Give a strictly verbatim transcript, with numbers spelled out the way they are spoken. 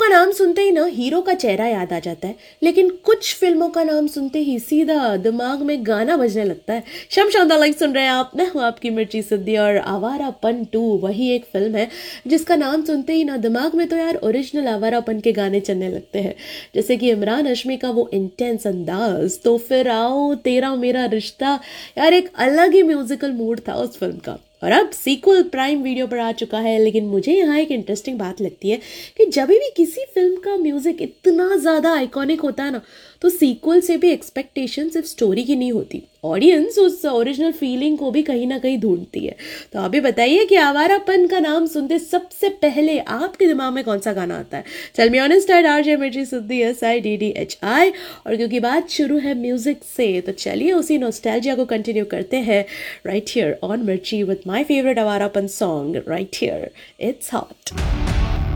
का नाम सुनते ही ना हीरो का चेहरा याद आ जाता है, लेकिन कुछ फिल्मों का नाम सुनते ही सीधा दिमाग में गाना बजने लगता है। शमशान लाइक सुन रहे हैं आप, मैं हूँ आपकी मिर्ची सिद्धि और आवारापन टू वही एक फिल्म है जिसका नाम सुनते ही ना दिमाग में तो यार ओरिजिनल आवारापन के गाने चलने लगते हैं, जैसे कि इमरान हाशमी का वो इंटेंस अंदाज, तो फिर आओ तेरा मेरा रिश्ता। यार एक अलग ही म्यूजिकल मूड था उस फिल्म का। और अब सीक्वल प्राइम वीडियो पर आ चुका है, लेकिन मुझे यहाँ एक इंटरेस्टिंग बात लगती है कि जब भी किसी फिल्म का म्यूजिक इतना ज़्यादा आइकॉनिक होता है ना, तो सीक्वल से भी एक्सपेक्टेशन सिर्फ स्टोरी की नहीं होती, ऑडियंस उस ओरिजिनल फीलिंग को भी कहीं ना कहीं ढूंढती है। तो अभी बताइए कि आवारापन का नाम सुनते सबसे पहले आपके दिमाग में कौन सा गाना आता है? Tell me on Insta RJ मिर्ची सिद्धि S I D D H I. और क्योंकि बात शुरू है म्यूजिक से, तो चलिए उसी नॉस्टैल्जिया को कंटिन्यू करते हैं राइट हियर ऑन मिर्ची with my favourite Awarapan song right here, it's hot.